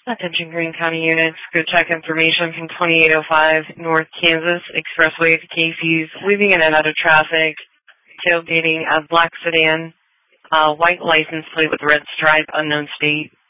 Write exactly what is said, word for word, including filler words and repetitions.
Attention Greene County units, go check information from twenty-eight oh five North Kansas Expressway to Casey's, weaving in and out of traffic, tailgating a black sedan, uh, white license plate with red stripe, unknown state.